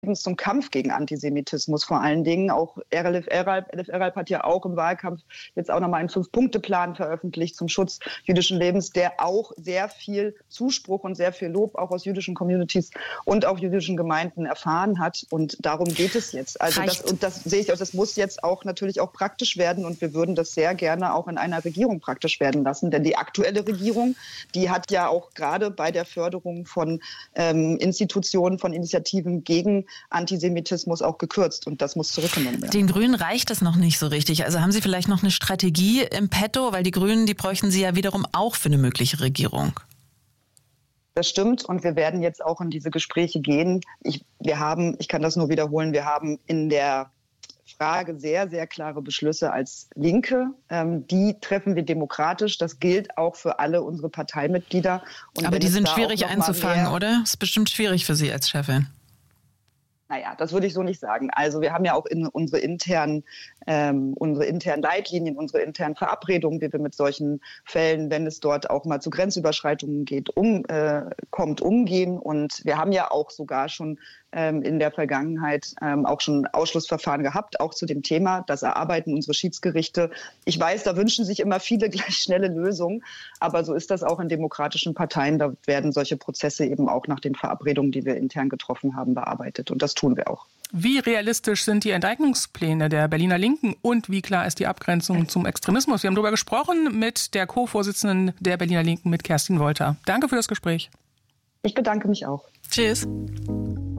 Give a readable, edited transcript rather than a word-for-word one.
zum Kampf gegen Antisemitismus vor allen Dingen. Auch Elif Eralp hat ja auch im Wahlkampf jetzt auch nochmal einen 5-Punkte-Plan veröffentlicht zum Schutz jüdischen Lebens, der auch sehr viel Zuspruch und sehr viel Lob auch aus jüdischen Communities und auch jüdischen Gemeinden erfahren hat. Und darum geht es jetzt. Also das sehe ich auch, das muss jetzt auch natürlich auch praktisch werden. Und wir würden das sehr gerne auch in einer Regierung praktisch werden lassen. Denn die aktuelle Regierung, die hat ja auch gerade bei der Förderung von Institutionen, von Initiativen gegen Antisemitismus auch gekürzt, und das muss zurückgenommen werden. Den Grünen reicht das noch nicht so richtig. Also haben Sie vielleicht noch eine Strategie im Petto? Weil die Grünen, die bräuchten Sie ja wiederum auch für eine mögliche Regierung. Das stimmt, und wir werden jetzt auch in diese Gespräche gehen. Ich kann das nur wiederholen, wir haben in der Frage sehr, sehr klare Beschlüsse als Linke. Die treffen wir demokratisch. Das gilt auch für alle unsere Parteimitglieder. Und aber die sind schwierig einzufangen, oder? Das ist bestimmt schwierig für Sie als Chefin. Naja, das würde ich so nicht sagen. Also wir haben ja auch unsere internen Leitlinien, unsere internen Verabredungen, wie wir mit solchen Fällen, wenn es dort auch mal zu Grenzüberschreitungen geht, umgehen. Und wir haben ja auch sogar schon in der Vergangenheit auch schon Ausschlussverfahren gehabt, auch zu dem Thema. Das erarbeiten unsere Schiedsgerichte. Ich weiß, da wünschen sich immer viele gleich schnelle Lösungen, aber so ist das auch in demokratischen Parteien. Da werden solche Prozesse eben auch nach den Verabredungen, die wir intern getroffen haben, bearbeitet. Und das tun wir auch. Wie realistisch sind die Enteignungspläne der Berliner Linken und wie klar ist die Abgrenzung zum Extremismus? Wir haben darüber gesprochen mit der Co-Vorsitzenden der Berliner Linken, mit Kerstin Wolter. Danke für das Gespräch. Ich bedanke mich auch. Tschüss.